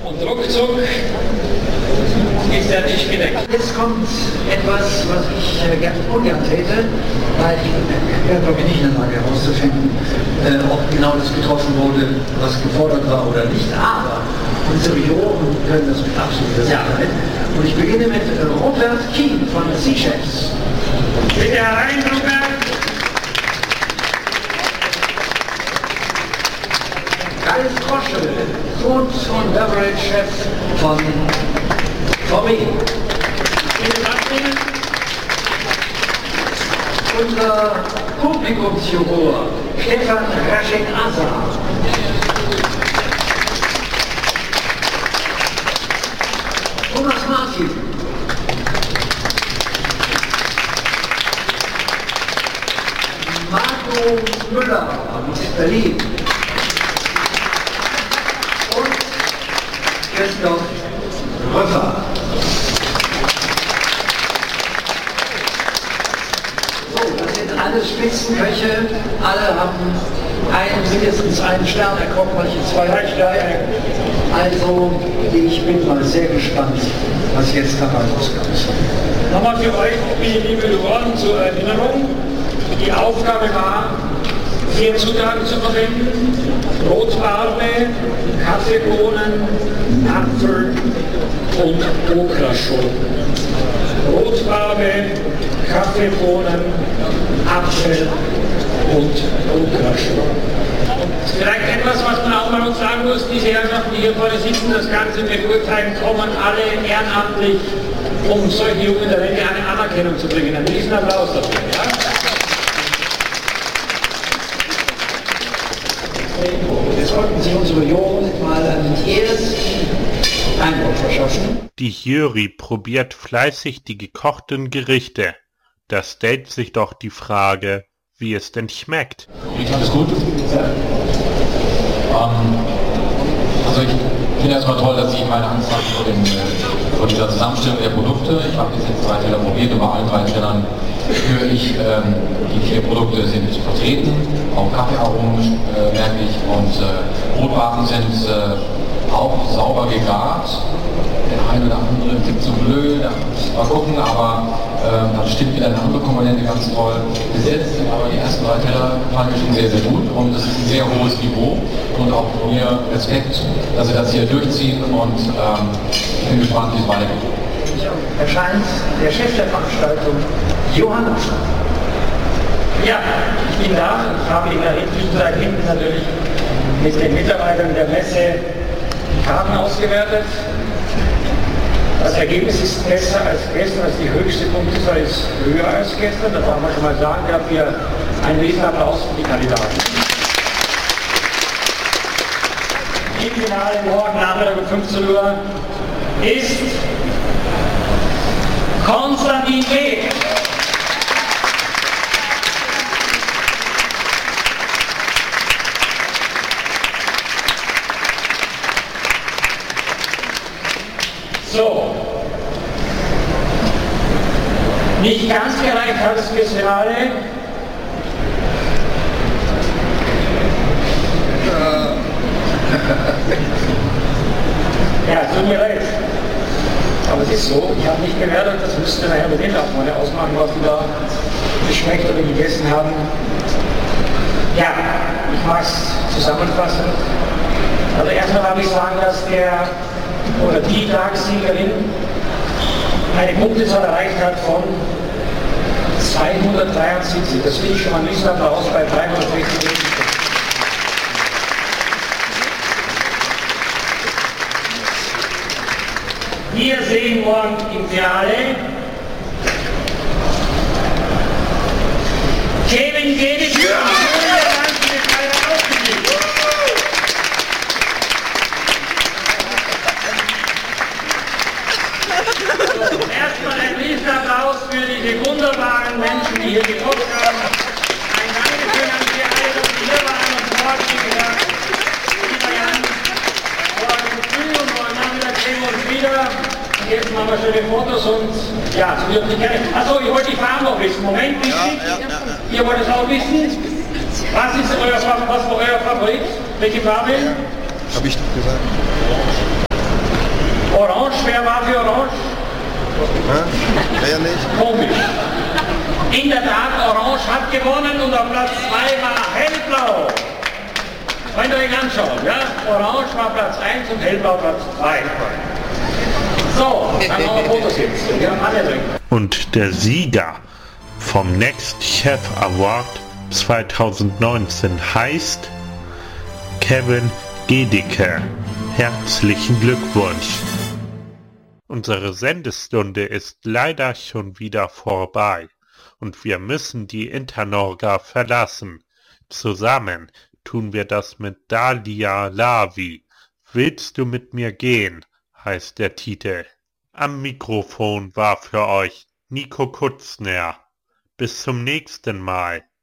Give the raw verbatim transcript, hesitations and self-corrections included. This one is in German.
Und ruckzuck ist der Tisch gedeckt. Jetzt kommt etwas, was ich äh, ganz ungern täte, weil ich wäre, glaube ich, nicht in der Lage herauszufinden, äh, ob genau das getroffen wurde, was gefordert war oder nicht. Aber unsere Juroren können das mit absoluter Sicherheit. Und ich beginne mit äh, Robert Keen von Sea-Chefs. Bitte herein, Robert. Ralf Kroschel, Food- und Beverage-Chef von V W. Unser Publikumsjuror Stefan Raschek-Asa. Thomas Martin. Marco Müller aus Berlin. Und Christoph Röffer. So, das sind alles Spitzenköche. Alle haben einen, mindestens einen Stern, der Koch, manche zwei Sterne. Also, ich bin mal sehr gespannt, was jetzt dabei rauskommt. Nochmal für euch, liebe Juroren, zur Erinnerung. Die Aufgabe war, vier Zutaten zu verwenden: Rotbarbe, Kaffeebohnen, Apfel und Okraschoten. Rotbarbe, Kaffeebohnen, Apfel und Okraschoten. Vielleicht etwas, was man auch mal uns sagen muss: Diese Herrschaften, die hier vorne sitzen, das Ganze beurteilen, kommen alle ehrenamtlich, um solche jungen Talente eine Anerkennung zu bringen. Einen riesen Applaus dafür. Ja? Jetzt konnten sich unsere Juroren mal einen ersten Eindruck verschaffen. Die Jury probiert fleißig die gekochten Gerichte. Da stellt sich doch die Frage, wie es denn schmeckt. Ich fand es gut. Ja. Ähm, also ich finde erstmal toll, dass Sie meine Angst haben vor, dem, vor dieser Zusammenstellung der Produkte. Ich habe jetzt drei Teller probiert und bei allen drei Tellern höre ich, ähm, die vier Produkte sind vertreten, auch Kaffeearomen äh, merke ich, und äh, Brotwaren sind äh, auch sauber gegart. Der eine oder andere gibt so blöd, mal gucken, aber äh, dann stimmt wieder eine andere Komponente ganz toll. Bis jetzt sind aber die ersten drei Teller gefallen mir schon sehr, sehr gut, und es ist ein sehr hohes Niveau, und auch von mir Respekt, dass Sie das hier durchziehen, und ähm, ich bin gespannt, wie es weitergeht. Erscheint der Chef der Veranstaltung, Johann. Ja, ich bin da. Ich habe in der Zwischenzeit hinten natürlich mit den Mitarbeitern der Messe die Karten ausgewertet. Das Ergebnis ist besser als gestern, also die höchste Punktezahl ist höher als gestern. Das darf man schon mal sagen. Dafür einen Riesenapplaus für die Kandidaten. Im Finale morgen Nachmittag um fünfzehn Uhr ist Konstantin Weg. So, nicht ganz gereicht hat es fürs Finale. Ja, es tut mir leid. Aber es ist so, ich habe nicht bewertet, das müsste nachher mit den Nachbarn ausmachen, was die da geschmeckt oder gegessen haben. Ja, ich mag es zusammenfassen. Also erstmal darf ich sagen, dass der oder die Tagessiegerin eine Punktezahl erreicht hat von zweihundertdreiundsiebzig. Das finde ich schon mal ein Riesenapplaus bei dreihundertsechzig. Wir sehen morgen im Finale Kevin Geddes. Erstmal ein Riesenapplaus für diese wunderbaren Menschen, die hier gekocht haben. Ein Dankeschön an Sie alle, dass Sie hier waren und morgen gesagt. Lieber Jan, morgen früh und morgen Nachmittag sehen wir uns wieder. Und jetzt machen wir schöne Fotos und ja, so würde ich gerne. Achso, ich wollte die Farben noch wissen. Moment, wichtig. Ja, ja, ja. Ihr wollt es auch wissen? Was ist euer, was war euer Favorit? Welche Farbe? Habe ich doch gesagt. Ehrlich? Komisch. In der Tat, Orange hat gewonnen und auf Platz zwei war Hellblau. Wollt ihr euch anschauen, ja? Orange war Platz eins und Hellblau Platz zwei. So, dann haben wir Fotos jetzt. Wir haben alle drin. Und der Sieger vom Next Chef Award zweitausendneunzehn heißt Kevin Gedicke. Herzlichen Glückwunsch! Unsere Sendestunde ist leider schon wieder vorbei und wir müssen die Internorga verlassen. Zusammen tun wir das mit Dalia Lavi. Willst du mit mir gehen? Heißt der Titel. Am Mikrofon war für euch Nico Kutzner. Bis zum nächsten Mal.